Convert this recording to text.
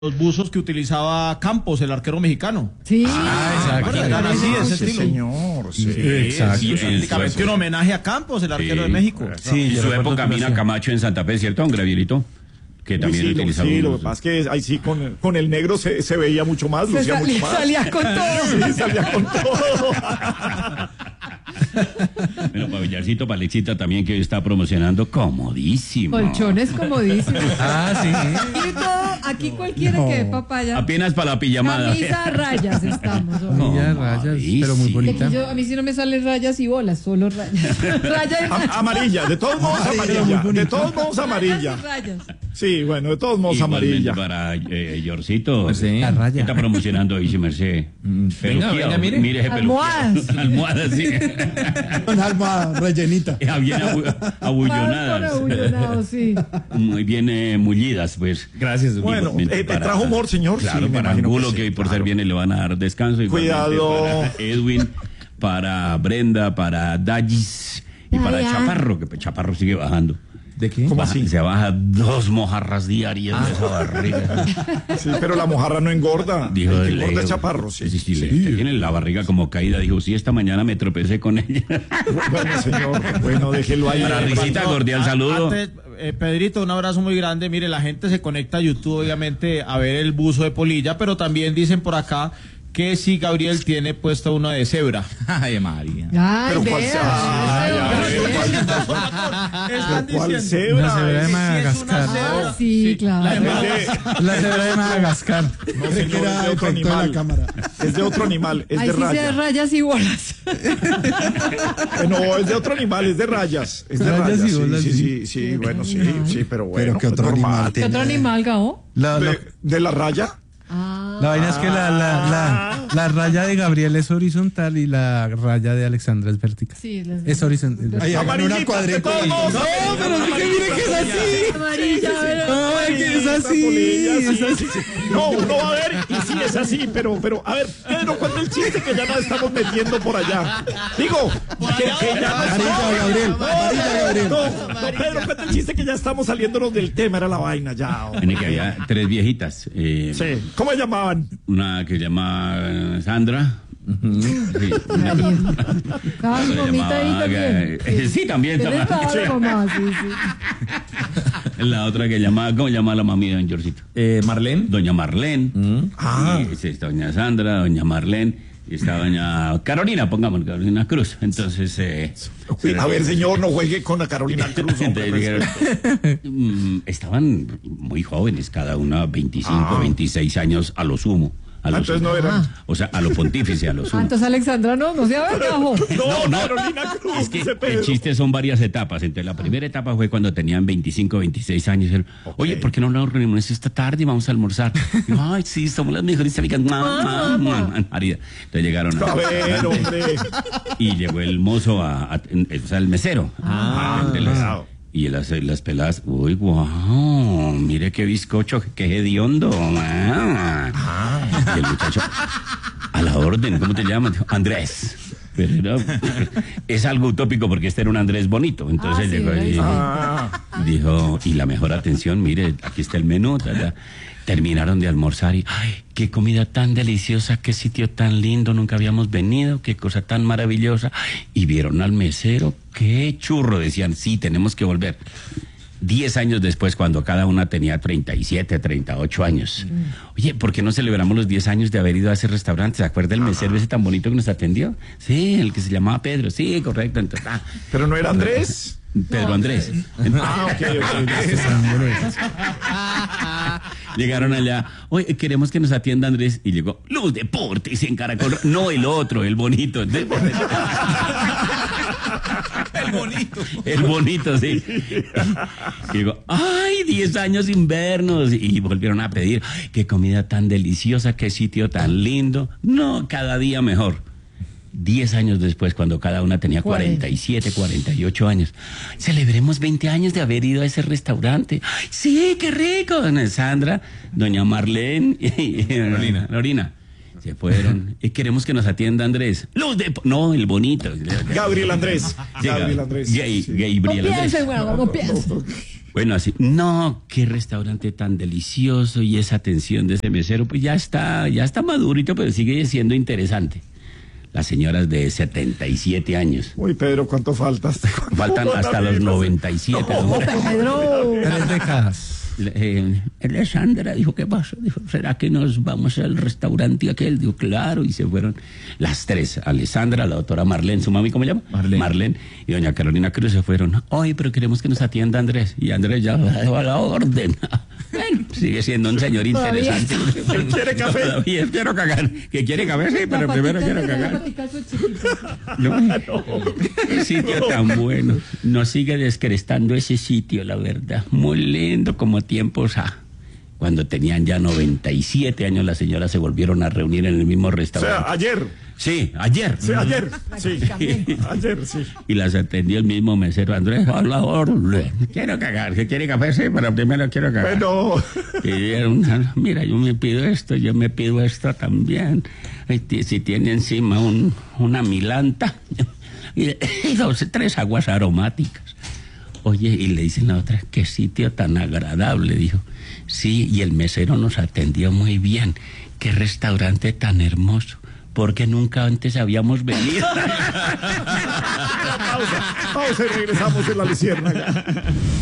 los buzos que utilizaba Campos, el arquero mexicano. Sí. Exacto. Eran así, de ese estilo. Señor, sí. Exacto. Y Prácticamente un homenaje a Campos, el arquero de México. Sí, en su época Mina Camacho en Santa Fe, ¿cierto? Un Gravierito. Que también utilizaba. Sí, lo que pasa es que ahí sí con el negro se veía mucho más, lucía mucho más. Salía con todo. Sí, salía con todo. Bueno, para Villarcito, para Alexita también, que hoy está promocionando comodísimo. Colchones comodísimos. Ah, sí. Y todo, aquí cualquiera que dé papaya. Apenas para la pijamada. Camisa a rayas estamos. ¿O no? Camisa a rayas, pero muy bonita. Aquí a mí sí no me salen rayas y bolas, solo rayas. Amarilla, de todos modos amarilla. De todos modos amarilla. Rayas. Sí, bueno, de todos modos Igualmente amarilla. para Yorcito. Sí. La raya. ¿Qué está promocionando hoy, si Merced? Venga, mire. Mire ese peluqueado. Almohadas. Almohadas, sí. Una alma rellenita. Bien abullonadas. Abullonados, sí. Muy bien mullidas, pues. Gracias. Bueno, Igualmente ¿te trajo humor, señor? Claro, Sí, me para imagino Angulo, sí, que hoy por ser claro. viene le van a dar descanso. Igualmente Cuidado. Para Edwin, para Brenda, para Dallis y para Dayan. Chaparro, que Chaparro sigue bajando. ¿De qué? ¿Cómo así? Se baja 2 mojarras diarias de esa barriga. Sí, pero la mojarra no engorda. Dijo El que el engorda es chaparro, sí. Sí, tiene la barriga como caída. Dijo, sí, esta mañana me tropecé con ella. Bueno, señor, bueno, déjelo ahí. Para Risita, cordial saludo. Antes, Pedrito, un abrazo muy grande. Mire, la gente se conecta a YouTube, obviamente, a ver el buzo de polilla, pero también dicen por acá que sí, Gabriel tiene puesto uno de cebra. Ay, María. Ay, Pero ¿cuál ¿Cuál cebra? Una cebra de Sí, Madagascar. Ah, sí, claro. La cebra de Madagascar. No, Creí que señor, era es de otro efecto de la animal. cámara. Es de otro animal, es Ahí de sí sea de rayas. rayas y bolas. No, es de otro animal, es de rayas. Es de Rayas rayas, y bolas, sí, bueno, sí, pero bueno. Pero ¿qué otro normal. animal ¿Qué otro animal, Gabo? ¿De la raya? La vaina es que la raya de Gabriel es horizontal y la raya de Alexandra es vertical. Sí, Es horizontal. Ahí hagan una De cuadrícula. todos modos, pero es que mire que es así. amarilla, pero... Ay, que es así. polilla, Es así. sí. No, uno va a ver y sí es así, pero, a ver, Pedro, cuenta el chiste que ya nos estamos metiendo por allá. Digo, que ya no Amarilla, Gabriel. Amarilla, Gabriel. No, Pedro, cuenta el chiste que ya estamos saliéndonos del tema, era la vaina ya. hombre. Tiene que había 3 viejitas. Sí, ¿cómo se llamaban? Una que se llama Sandra. Sí, una Ah, que mi se mamita ahí llamaba, también. sí, también. ¿Qué les pasa, mamá? Sí, sí. La otra que llamaba, ¿cómo llamaba la mami de don Georgito? Marlene. Doña Marlene. Y está doña Sandra, doña Marlene. Y está doña Carolina, pongamos Carolina Cruz. Entonces, A ver, señor, no juegue con la Carolina Cruz. hombre, entonces dijeron, estaban muy jóvenes, cada una 25, 26 años a lo sumo. A lo entonces sumo. no eran. O sea, a lo pontífice, a lo sumo. Entonces Alexandra no se avergajó. No, Carolina Cruz, Es que dice el Pedro. chiste son varias etapas. Entonces, la primera etapa fue cuando tenían 25, 26 años. Dijeron, oye, ¿por qué no nos reunimos esta tarde y vamos a almorzar? Y yo, ay, sí, somos las mejores amigas. María. Entonces llegaron A ver, hombre. y llegó el mozo, o sea, el mesero. claro. Y las peladas, uy, wow, mire qué bizcocho, qué hediondo. Y el muchacho, a la orden, ¿cómo te llamas? Dijo, Andrés. Pero es algo utópico porque este era un Andrés bonito. Entonces sí, llegó y dijo, y la mejor atención, mire, aquí está el menú. Terminaron de almorzar y, ay, qué comida tan deliciosa, qué sitio tan lindo, nunca habíamos venido, qué cosa tan maravillosa. Y vieron al mesero, qué churro, decían, sí, tenemos que volver. 10 años después, cuando cada una tenía 37, 38 años. Oye, ¿por qué no celebramos los 10 años de haber ido a ese restaurante? ¿Se acuerda el mesero ese tan bonito que nos atendió? Sí, el que se llamaba Pedro, sí, correcto. Entonces, Pero no era Andrés. Pedro Andrés. Ok. Llegaron allá, oye, queremos que nos atienda Andrés. Y llegó, Luz Deportes en Caracol. No, el otro, el bonito. El bonito. El bonito, sí. Y digo, ay, 10 años sin vernos. Y volvieron a pedir, ay, qué comida tan deliciosa, qué sitio tan lindo. No, cada día mejor. 10 años después, cuando cada una tenía 47, 48 años. Celebremos 20 años de haber ido a ese restaurante. Ay, sí, qué rico. Doña Sandra, doña Marlene y Lorina. Se fueron. Y queremos que nos atienda Andrés. No, el bonito. Gabriel Andrés. Gabriel Andrés. Gabriel No Andrés. piensen, bueno, no piensen. Bueno, así, no, qué restaurante tan delicioso y esa atención de ese mesero, pues ya está madurito, pero sigue siendo interesante. Las señoras de 77 años. Uy, Pedro, ¿cuánto faltas? Faltan hasta los 97. No, Pedro. 3 décadas. Alessandra dijo, ¿qué pasó? Dijo, ¿será que nos vamos al restaurante aquel? Dijo, claro, y se fueron las tres. Alessandra, la doctora Marlene, ¿su mami cómo se llama? Marlene. Y doña Carolina Cruz se fueron. Oye, pero queremos que nos atienda Andrés. Y Andrés ya dejó a la orden. Bueno, sigue siendo un señor interesante. ¿Quiere café? Todavía quiero cagar. ¿Que quiere café? Sí, pero primero quiero cagar. Qué sitio tan bueno. Nos sigue descrestando ese sitio, la verdad. Muy lindo, como tiempos cuando tenían ya 97 años, las señoras se volvieron a reunir en el mismo O restaurante. sea, ayer. Sí, ayer. Sí, ayer. Sí. Ayer, sí. Y las atendió el mismo mesero Andrés. Hola, orden. Quiero cagar. ¿Que quiere café? Sí, pero primero quiero cagar. Bueno. Pidieron, mira, yo me pido esto también. Si tiene encima una milanta y 3 aguas aromáticas. Oye, y le dicen la otra, qué sitio tan agradable, dijo. Sí, y el mesero nos atendió muy bien. Qué restaurante tan hermoso. Porque nunca antes habíamos venido. Pausa y regresamos en La Luciérnaga.